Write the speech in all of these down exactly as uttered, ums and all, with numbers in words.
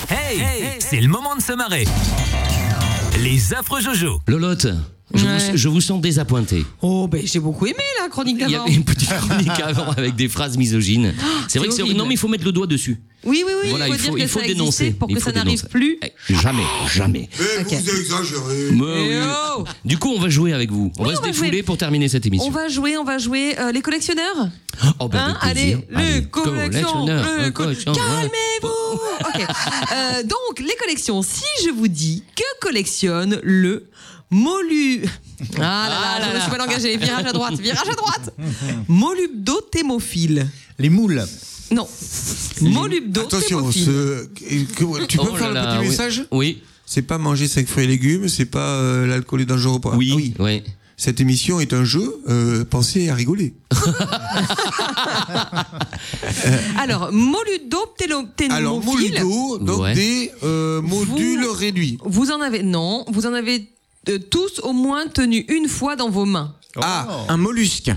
Hey, hey, c'est le moment de se marrer. Les affreux Jojo. Lolotte, je, Ouais. vous, je vous sens désappointé. Oh, ben j'ai beaucoup aimé la chronique Il y d'avant. avait une petite chronique avant avec des phrases misogynes. C'est vrai c'est que c'est horrible. Non, mais il faut mettre le doigt dessus. Oui, oui, oui, Voilà, il il faut, faut, dire il que faut ça dénoncer. existait pour Il que faut ça n'arrive dénoncer. plus. Eh, Jamais, jamais. Eh, Ok. vous exagérez. Mais Eh oui. oh Du coup, on va jouer avec vous. On Oui, va se on va défouler jouer. pour terminer cette émission. On va jouer, on va jouer euh, les collectionneurs. Oh, ben, Hein, avec plaisir. allez, les collections, collectionneurs, les un co- collectionneur. calmez-vous. Ok. Euh, donc les collections. Si je vous dis que collectionne le Molu. Ah là là, je me suis mal engagée. Virage à droite, virage à droite. Molybdothémophile. Les moules. Non. Attention, Molybdothémophile. ce- que- tu peux Oh faire là le là, petit oui. message Oui, C'est pas manger cinq fruits et légumes, c'est pas euh, l'alcool est dangereux pour oui, Ah oui. oui. Cette émission est un jeu, euh, pensez à rigoler. Alors, molybdothémophile. Alors, Moludo, donc Ouais. des euh, modules Vous- réduits. Vous en avez, non, vous en avez euh, tous au moins tenu une fois dans vos mains. Ah, Un mollusque.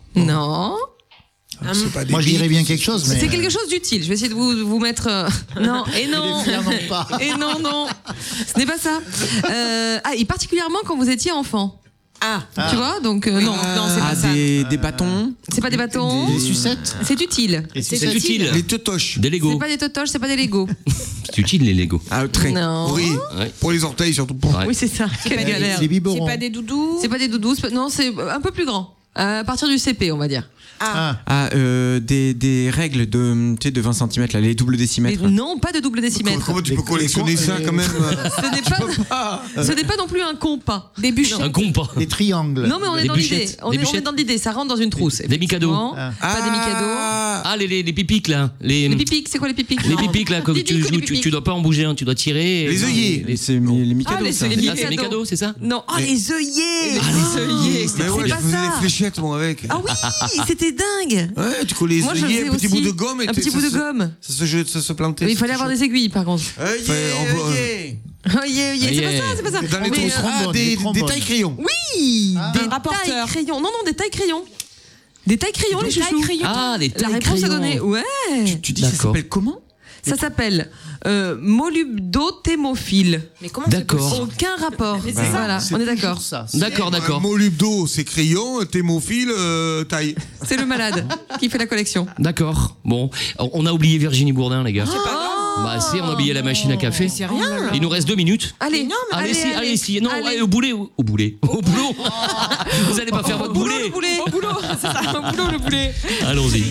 Non. c'est pas des Moi, je dirais billes. bien quelque chose, mais. C'est quelque chose d'utile. Je vais essayer de vous, vous mettre. euh, Non, et non. Les filles n'en ont pas. Et non, non. Ce n'est pas ça. Euh, Ah, et particulièrement quand vous étiez enfant. Ah, Tu vois, donc euh, non, non, c'est ah pas ça. des, des bâtons. C'est pas des bâtons. Des sucettes. C'est utile. C'est utile. Les teutoches. Des C'est Lego. pas des totoches, c'est pas des Lego. C'est utile, les Lego. Ah, très. Non. Oui, Ouais. pour les orteils surtout. Pour... Ouais. Oui, c'est ça. Quelle galère. Les C'est biberons. pas des doudous. C'est pas des doudous. c'est pas- Non, c'est un peu plus grand. Euh, À partir du C P, on va dire. Ah, Ah, euh, des, des règles de, tu sais, de vingt centimètres, là, les doubles Mais décimètres. non, pas de double Comment, décimètre. comment tu Les- peux collectionner les- ça les- quand même euh, Ce n'est pas, ce n'est pas non plus un compas. Des bûchers. Un compas. des triangles. Non, mais on est Des dans l'idée. bûchettes. On, Des est- on est bûchettes. dans l'idée. Ça rentre dans une trousse. Des Mikado. effectivement. Pas des Mikado. Ah, Ah, les, les, les pipiques, là. Les, Les pipiques, c'est quoi les pipiques les pipiques, là, que Dis-dis tu, que les tu, tu, pipiques. dois pas en bouger un, tu dois tirer. et- Les œillets. Et c'est les, les Mikado, Ah, les ça. œillets. Ah, c'est Mikado. Mikado, c'est ça Non, oh, Mais- les œillets. Ah, les œillets. C'est mais ouais, je pas faisais ça. des fléchettes moi avec. Ah oui, c'était dingue. Ouais, tu collais les Moi, je œillets, faisais un petit aussi bout de gomme. Et un tu- petit ça bout de se- gomme. Ça se, jette- ça se plantait. Mais il fallait avoir des aiguilles, par contre. Fait, Oh, on va- Œillets, œillets. C'est pas ça, c'est pas ça. Dans les Mais, trousses, euh, ah, trombones, des, des des trombones. tailles crayons. Oui, des tailles rapporteur. crayons. Non, non, des tailles crayons. Des tailles crayons, les Des tailles chouchous. crayons. Ah, les La tailles réponse est crayons. donnée. Ouais. Tu dis, ça D'accord. s'appelle comment? Ça s'appelle euh, molybdothémophile. Mais comment c'est D'accord. possible Aucun rapport. Mais c'est ça. Voilà, on est d'accord. Toujours ça. D'accord, d'accord. Un molybdo, c'est crayon, thémophile, euh, taille. C'est le malade qui fait la collection. D'accord. Bon, on a oublié Virginie Bourdin, les gars. pas grave. Bah, si, on a oublié la machine à café. C'est rien. Il nous reste deux minutes. Allez, Non, mais Allez, allez, si, allez, allez, si. Non, allez. allez, au boulet. Au, au boulet. Au boulot. Vous allez pas faire votre Au boulot, boulet. le boulet. Au boulot, c'est ça, au boulot, le boulet. Allons-y.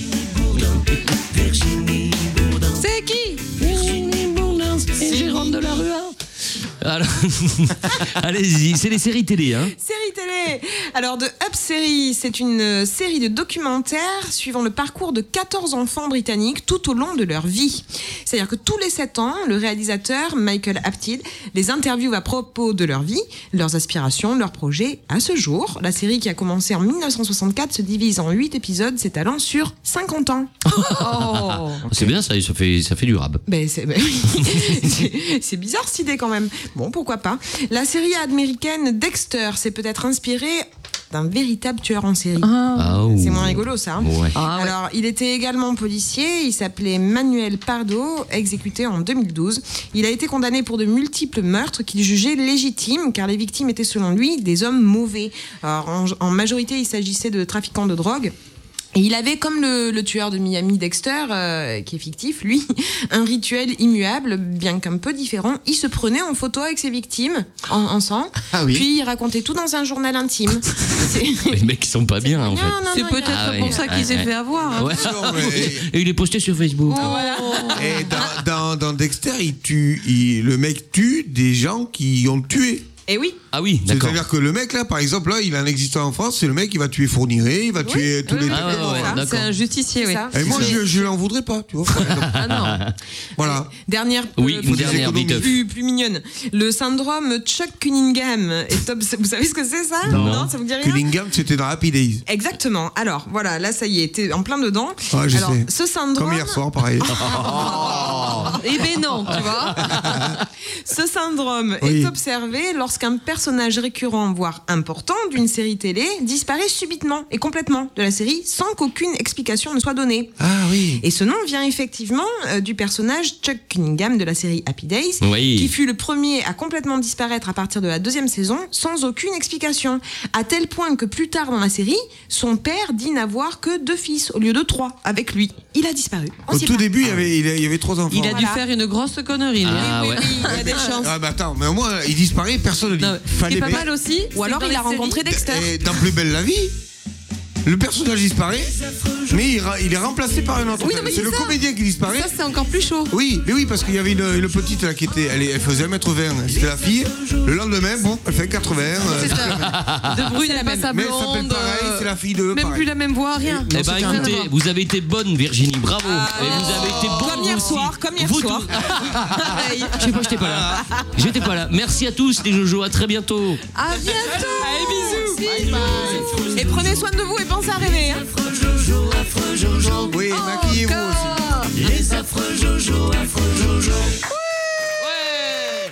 C'est qui Gérante de la rue. Alors, allez-y, c'est les séries télé, hein. Série télé. Alors de Up Série, c'est une euh, série de documentaires suivant le parcours de quatorze enfants britanniques tout au long de leur vie. C'est-à-dire que tous les sept ans, le réalisateur Michael Apted les interviewe à propos de leur vie, leurs aspirations, leurs projets. À ce jour, la série qui a commencé en mille neuf cent soixante-quatre se divise en huit épisodes s'étalant sur cinquante ans. Oh. C'est bien, ça, ça fait, ça fait du rab. Ben, c'est, ben oui. C'est- c'est bizarre cette idée quand même. Bon, pourquoi pas. La série américaine Dexter s'est peut-être inspirée d'un véritable tueur en série. Ah, ouh. C'est moins rigolo ça. hein. Ouais. Ah, ouais. Alors, il était également policier, il s'appelait Manuel Pardo, exécuté en deux mille douze. Il a été condamné pour de multiples meurtres qu'il jugeait légitimes, car les victimes étaient selon lui des hommes mauvais. Alors, en, en majorité, il s'agissait de trafiquants de drogue. Et il avait, comme le, le tueur de Miami Dexter, euh, qui est fictif, lui, un rituel immuable, bien qu'un peu différent. Il se prenait en photo avec ses victimes, en, en sang, Ah oui. puis il racontait tout dans un journal intime. C'est- Les mecs, ils sont pas bien, en fait. Non, non, C'est non, peut-être Ah ouais, pour ça qu'il ouais, s'est ouais. fait avoir. hein. Ouais. Non, mais- Et il est posté sur Facebook. Et dans, dans, dans Dexter, il tue, il- le mec tue des gens qui ont tué. Et oui, Ah oui, d'accord. C'est-à-dire que le mec là, par exemple, là, il en existe en France, c'est le mec qui va tuer Fourniret, il va tuer tous oui, les. oui, Ah ouais, ouais, ça, d'accord. C'est un justicier, c'est oui. ça. Et moi, C'est- je, je l'en voudrais pas, tu vois. par exemple. Ah non. Voilà. Dernière, Oui, euh, une dernière économies. biteuf. plus, plus mignonne. Le syndrome Chuck Cunningham est top. Vous savez ce que c'est ça Non. ça vous dit rien Cunningham, c'était dans Happy Days. Exactement. Alors voilà, là ça y est, t'es en plein dedans. Ouais, je Alors sais. ce syndrome. Comme hier soir, pareil. Eh ben non, tu vois. Ce syndrome Oui. est observé lorsqu'un personnage récurrent, voire important, d'une série télé disparaît subitement et complètement de la série sans qu'aucune explication ne soit donnée. Ah oui. Et ce nom vient effectivement euh, du personnage Chuck Cunningham de la série Happy Days, Oui. qui fut le premier à complètement disparaître à partir de la deuxième saison sans aucune explication. À tel point que plus tard dans la série, son père dit n'avoir que deux fils au lieu de trois avec lui. Il a disparu. On Au sait tout pas. début, il y avait, il y avait trois enfants. Il a dû Voilà. faire une grosse connerie. lui. Ah Oui, ouais. oui, il y a des chances. Ah bah attends, mais au moins, il disparaît, personne ne dit. Non, ce qui est Fallait pas bien- mal aussi. Ou alors il a rencontré Dexter. Et dans Plus belle la vie, le personnage disparaît, mais il, ra- il est remplacé par un autre. Oui, non, mais c'est c'est le ça. comédien qui disparaît. Ça, c'est encore plus chaud. Oui, mais oui, parce qu'il y avait une, une petite là qui était, elle, est- elle faisait un mètre vingt, c'était la fille. Le lendemain, bon, elle fait quatre-vingts. euh, C'est ça. De brune, elle passe à mais elle s'appelle blonde. pareil, euh, c'est la fille de. Même pareil. plus la même voix, rien. Eh ben écoutez, vous avez été bonne Virginie, bravo. Et vous avez été bonne Comme hier aussi. soir, comme hier Vous soir. tous. Je sais pas, j'étais pas là. J'étais pas là. Merci à tous les Jojo, à très bientôt. À bientôt. Allez, bisous. Et prenez soin de vous et pensez à rêver. Hein. Oui, maquillez-vous aussi. Encore. Les affreux Jojo